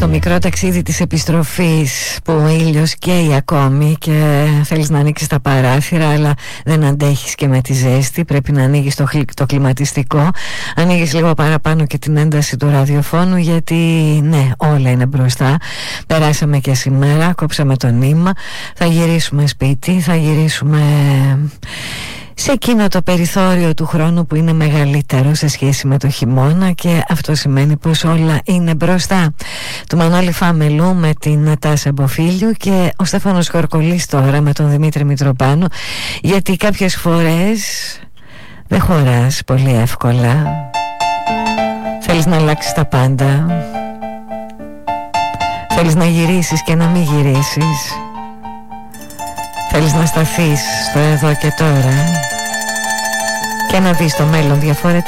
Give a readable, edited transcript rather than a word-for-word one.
Στο μικρό ταξίδι της επιστροφής που ο ήλιος καίει ακόμη και θέλεις να ανοίξεις τα παράθυρα, αλλά δεν αντέχεις και με τη ζέστη, πρέπει να ανοίγεις το κλιματιστικό, ανοίγεις λίγο παραπάνω και την ένταση του ραδιοφώνου, γιατί ναι, όλα είναι μπροστά. Περάσαμε και σήμερα, κόψαμε το νήμα, θα γυρίσουμε σπίτι, θα γυρίσουμε σε εκείνο το περιθώριο του χρόνου που είναι μεγαλύτερο σε σχέση με το χειμώνα, και αυτό σημαίνει πως όλα είναι μπροστά. Του Μανώλη Φάμελου με την Τάσα Μποφίλιου και ο Στέφανος Κορκολής τώρα με τον Δημήτρη Μητροπάνου, γιατί κάποιες φορές δεν χωράς πολύ εύκολα, θέλεις να αλλάξεις τα πάντα, θέλεις να γυρίσεις και να μην γυρίσεις, θέλεις να σταθείς στο εδώ και τώρα και να δεις το μέλλον διαφορετικά.